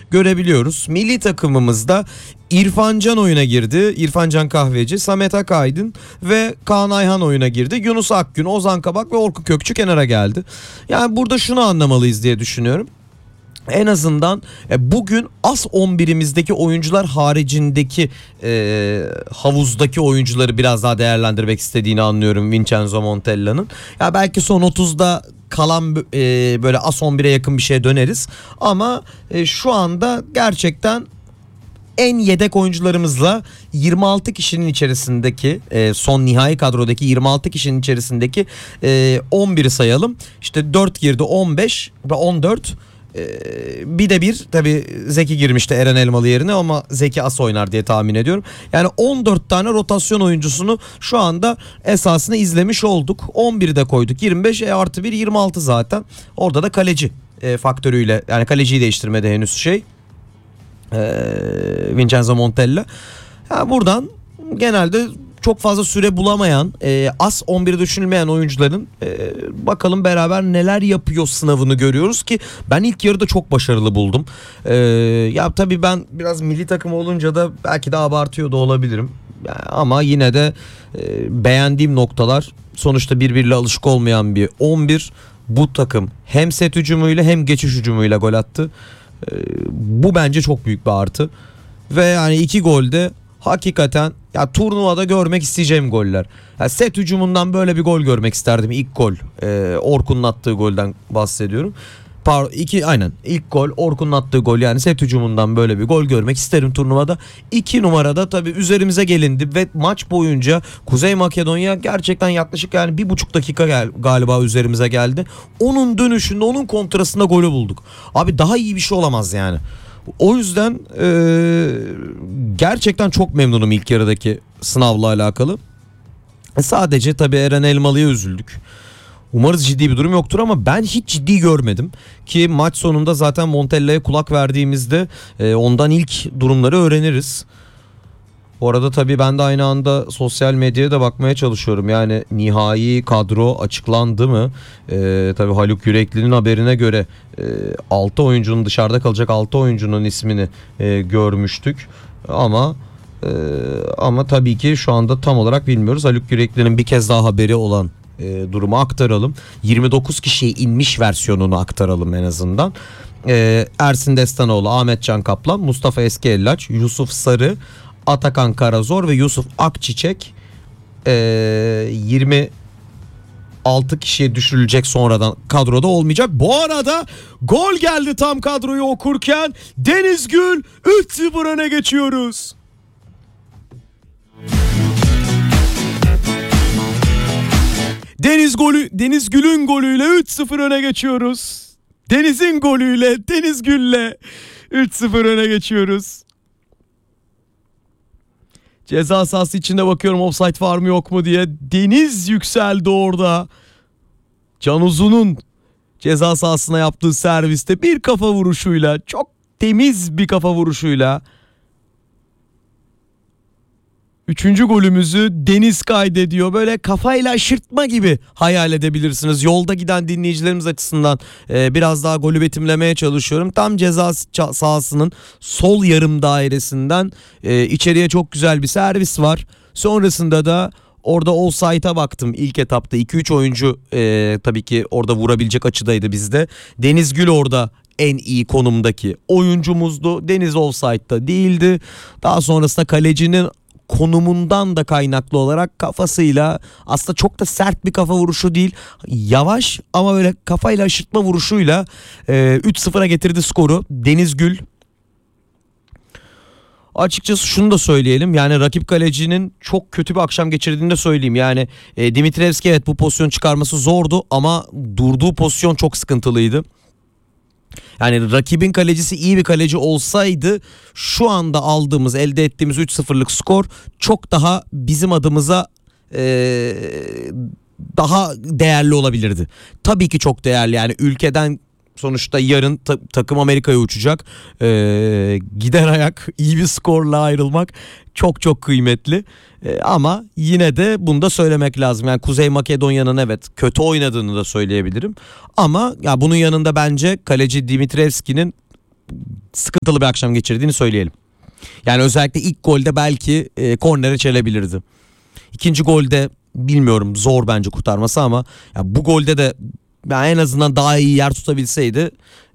görebiliyoruz. Milli takımımızda İrfan Can oyuna girdi. İrfan Can Kahveci, Samet Akaydın ve Kaan Ayhan oyuna girdi. Yunus Akgün, Ozan Kabak ve Orkun Kökçü kenara geldi. Yani burada şunu anlamalıyız diye düşünüyorum. En azından bugün as 11'imizdeki oyuncular haricindeki havuzdaki oyuncuları biraz daha değerlendirmek istediğini anlıyorum Vincenzo Montella'nın. Ya belki son 30'da kalan böyle as 11'e yakın bir şeye döneriz. Ama şu anda gerçekten en yedek oyuncularımızla 26 kişinin içerisindeki son nihai kadrodaki 26 kişinin içerisindeki 11'i sayalım. İşte 4 girdi, 15 ve 14. Bir de tabii Zeki girmişti Eren Elmalı yerine ama Zeki as oynar diye tahmin ediyorum. Yani 14 tane rotasyon oyuncusunu şu anda esasını izlemiş olduk. 11'i de koyduk, 25 artı 1 26 zaten. Orada da kaleci faktörüyle, yani kaleciyi değiştirmedi henüz Vincenzo Montella. Buradan genelde çok fazla süre bulamayan, as 11'i düşünülmeyen oyuncuların bakalım beraber neler yapıyor sınavını görüyoruz ki ben ilk yarıda çok başarılı buldum. Ya tabii ben biraz milli takım olunca da belki de abartıyor da olabilirim. Ama yine de beğendiğim noktalar, sonuçta birbiriyle alışık olmayan bir 11. Bu takım hem set hücumuyla hem geçiş hücumuyla gol attı. Bu bence çok büyük bir artı. Ve yani 2 golde hakikaten ya turnuvada görmek isteyeceğim goller. Ya set hücumundan böyle bir gol görmek isterdim. İlk gol Orkun'un attığı golden bahsediyorum. Aynen ilk gol Orkun'un attığı gol, yani set hücumundan böyle bir gol görmek isterim turnuvada. 2 numarada tabii üzerimize gelindi ve maç boyunca Kuzey Makedonya gerçekten yaklaşık yani 1,5 dakika galiba üzerimize geldi. Onun dönüşünde, onun kontrasında golü bulduk. Abi daha iyi bir şey olamaz yani. O yüzden gerçekten çok memnunum ilk yarıdaki sınavla alakalı. Sadece tabii Eren Elmalı'ya üzüldük. Umarız ciddi bir durum yoktur ama ben hiç ciddi görmedim. Ki maç sonunda zaten Montella'ya kulak verdiğimizde ondan ilk durumları öğreniriz. Bu arada tabii ben de aynı anda sosyal medyaya da bakmaya çalışıyorum. Yani nihai kadro açıklandı mı? Tabii Haluk Yürekli'nin haberine göre 6 oyuncunun, dışarıda kalacak 6 oyuncunun ismini görmüştük. Ama tabii ki şu anda tam olarak bilmiyoruz. Haluk Yürekli'nin bir kez daha haberi olan durumu aktaralım. 29 kişiye inmiş versiyonunu aktaralım en azından. Ersin Destanoğlu, Ahmet Can Kaplan, Mustafa Eskiellaç, Yusuf Sarı, Atakan Karazor ve Yusuf Akçiçek 26 kişiye düşürülecek, sonradan kadroda olmayacak. Bu arada gol geldi tam kadroyu okurken. Deniz Gül 3-0 öne geçiyoruz. Deniz Gül'ün golüyle 3-0 öne geçiyoruz. Deniz'in golüyle, Deniz Gül'le 3-0 öne geçiyoruz. Ceza sahası içinde bakıyorum offside var mı yok mu diye. Deniz yükseldi orada. Can Uzun'un ceza sahasına yaptığı serviste bir kafa vuruşuyla, çok temiz bir kafa vuruşuyla 3. golümüzü Deniz kaydediyor. Böyle kafayla aşırtma gibi hayal edebilirsiniz. Yolda giden dinleyicilerimiz açısından biraz daha golü betimlemeye çalışıyorum. Tam ceza sahasının sol yarım dairesinden içeriye çok güzel bir servis var. Sonrasında da orada offside'a baktım ilk etapta. 2-3 oyuncu tabii ki orada vurabilecek açıdaydı bizde. Deniz Gül orada en iyi konumdaki oyuncumuzdu. Deniz offside'da değildi. Daha sonrasında kalecinin konumundan da kaynaklı olarak kafasıyla, aslında çok da sert bir kafa vuruşu değil, yavaş ama böyle kafayla aşırtma vuruşuyla 3-0'a getirdi skoru Deniz Gül. Açıkçası şunu da söyleyelim, yani rakip kalecinin çok kötü bir akşam geçirdiğini de söyleyeyim. Yani Dimitrievski evet bu pozisyonu çıkarması zordu ama durduğu pozisyon çok sıkıntılıydı. Yani rakibin kalecisi iyi bir kaleci olsaydı şu anda elde ettiğimiz 3-0'lık skor çok daha bizim adımıza daha değerli olabilirdi. Tabii ki çok değerli, yani ülkeden sonuçta yarın takım Amerika'ya uçacak. Gider ayak iyi bir skorla ayrılmak çok çok kıymetli. Ama yine de bunu da söylemek lazım. Yani Kuzey Makedonya'nın evet kötü oynadığını da söyleyebilirim. Ama ya bunun yanında bence kaleci Dimitrievski'nin sıkıntılı bir akşam geçirdiğini söyleyelim. Yani özellikle ilk golde belki kornere çelebilirdi. İkinci golde bilmiyorum, zor bence kurtarması ama ya bu golde de yani en azından daha iyi yer tutabilseydi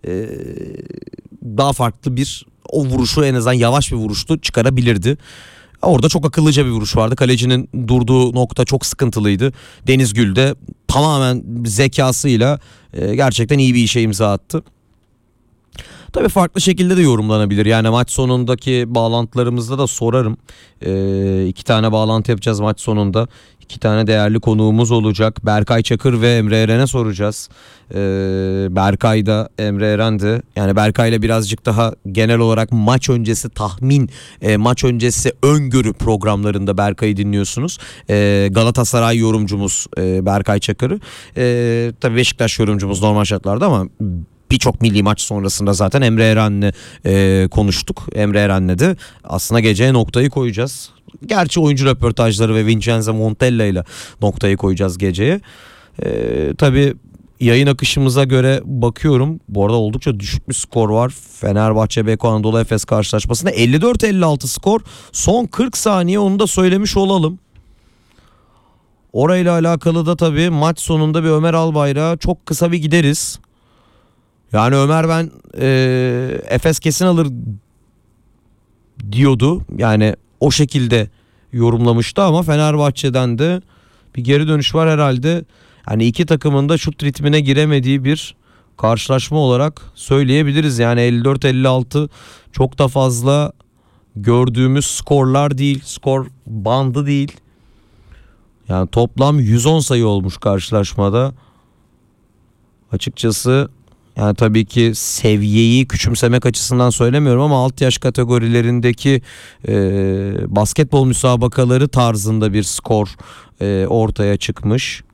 daha farklı bir, o vuruşu en azından yavaş bir vuruştu, çıkarabilirdi. Orada çok akıllıca bir vuruş vardı. Kalecinin durduğu nokta çok sıkıntılıydı. Deniz Gül de tamamen zekasıyla gerçekten iyi bir işe imza attı. Tabii farklı şekilde de yorumlanabilir. Yani maç sonundaki bağlantılarımızda da sorarım. 2 tane bağlantı yapacağız maç sonunda. 2 tane değerli konuğumuz olacak. Berkay Çakır ve Emre Eren'e soracağız. Berkay da Emre Eren de. Yani Berkay'la birazcık daha genel olarak maç öncesi tahmin, maç öncesi öngörü programlarında Berkay'ı dinliyorsunuz. Galatasaray yorumcumuz Berkay Çakır'ı. Tabii Beşiktaş yorumcumuz normal şartlarda ama birçok milli maç sonrasında zaten Emre Eren'le konuştuk. Emre Eren'le de aslında geceye noktayı koyacağız. Gerçi oyuncu röportajları ve Vincenzo Montella ile noktayı koyacağız geceye. Tabii yayın akışımıza göre bakıyorum. Bu arada oldukça düşük bir skor var. Fenerbahçe Beko Anadolu Efes karşılaşmasında 54-56 skor. Son 40 saniye, onu da söylemiş olalım. Orayla alakalı da tabii maç sonunda bir Ömer Albayrak'a çok kısa bir gideriz. Yani Ömer, ben Efes kesin alır diyordu. Yani o şekilde yorumlamıştı ama Fenerbahçe'den de bir geri dönüş var herhalde. Yani iki takımın da şut ritmine giremediği bir karşılaşma olarak söyleyebiliriz. Yani 54-56 çok da fazla gördüğümüz skorlar değil. Skor bandı değil. Yani toplam 110 sayı olmuş karşılaşmada. Açıkçası yani tabii ki seviyeyi küçümsemek açısından söylemiyorum ama alt yaş kategorilerindeki basketbol müsabakaları tarzında bir skor ortaya çıkmış.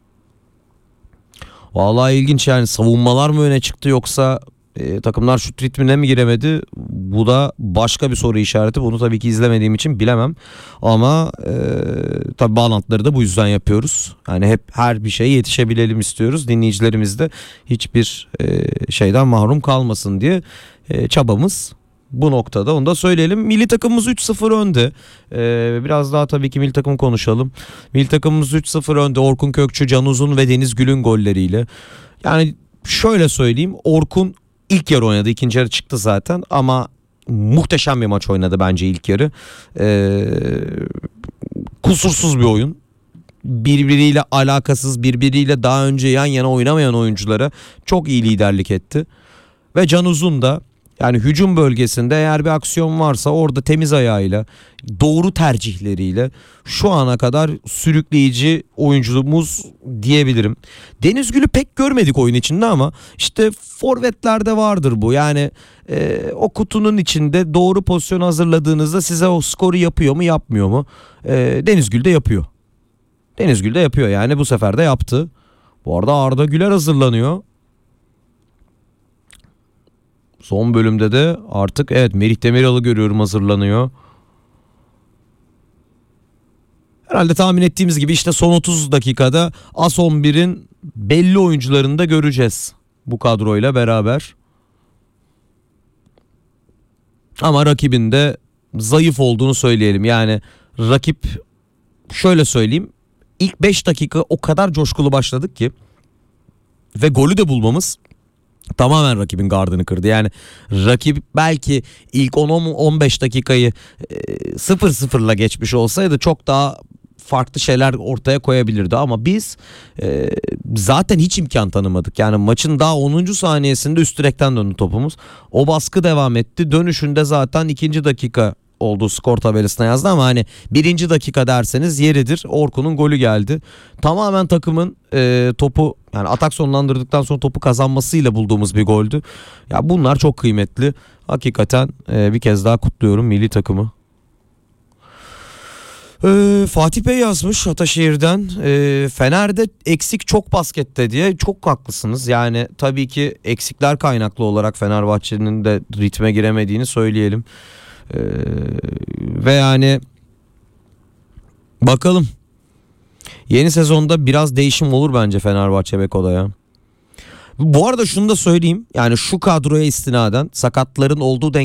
Vallahi ilginç, yani savunmalar mı öne çıktı yoksa takımlar şut ritmine mi giremedi? Bu da başka bir soru işareti. Bunu tabii ki izlemediğim için bilemem. Ama tabii bağlantıları da bu yüzden yapıyoruz. Yani hep her bir şeye yetişebilelim istiyoruz. Dinleyicilerimiz de hiçbir şeyden mahrum kalmasın diye çabamız bu noktada. Onu da söyleyelim. Milli takımımız 3-0 önde. Biraz daha tabii ki milli takım konuşalım. Milli takımımız 3-0 önde. Orkun Kökçü, Can Uzun ve Deniz Gül'ün golleriyle. Yani şöyle söyleyeyim. Orkun ilk yarı oynadı. İkinci yarı çıktı zaten ama muhteşem bir maç oynadı bence ilk yarı. Kusursuz bir oyun. Birbiriyle alakasız, birbiriyle daha önce yan yana oynamayan oyunculara çok iyi liderlik etti. Ve Can Uzun da yani hücum bölgesinde eğer bir aksiyon varsa orada temiz ayağıyla, doğru tercihleriyle şu ana kadar sürükleyici oyuncumuz diyebilirim. Deniz Gül'ü pek görmedik oyun içinde ama işte forvetlerde vardır bu. Yani o kutunun içinde doğru pozisyon hazırladığınızda size o skoru yapıyor mu yapmıyor mu? Deniz Gül de yapıyor. Deniz Gül de yapıyor, yani bu sefer de yaptı. Bu arada Arda Güler hazırlanıyor. Son bölümde de artık evet Merih Demiral'ı görüyorum hazırlanıyor. Herhalde tahmin ettiğimiz gibi işte son 30 dakikada AS 11'in belli oyuncularını da göreceğiz bu kadroyla beraber. Ama rakibin de zayıf olduğunu söyleyelim. Yani rakip, şöyle söyleyeyim, ilk 5 dakika o kadar coşkulu başladık ki ve golü de bulmamız tamamen rakibin gardını kırdı. Yani rakip belki ilk 10-15 dakikayı 0-0'la geçmiş olsaydı çok daha farklı şeyler ortaya koyabilirdi ama biz zaten hiç imkan tanımadık. Yani maçın daha 10. saniyesinde üst direkten döndü topumuz. O baskı devam etti. Dönüşünde zaten 2. dakika olduğu skor tabelasına yazdı ama hani 1. dakika derseniz yeridir. Orkun'un golü geldi. Tamamen takımın topu, yani atak sonlandırdıktan sonra topu kazanmasıyla bulduğumuz bir goldü. Ya bunlar çok kıymetli. Hakikaten bir kez daha kutluyorum milli takımı. Fatih Bey yazmış Ataşehir'den, Fener'de eksik çok baskette diye. Çok haklısınız. Yani tabii ki eksikler kaynaklı olarak Fenerbahçe'nin de ritme giremediğini söyleyelim. Ve yani bakalım, yeni sezonda biraz değişim olur bence Fenerbahçe Beko'da ya. Bu arada şunu da söyleyeyim. Yani şu kadroya istinaden sakatların olduğu denk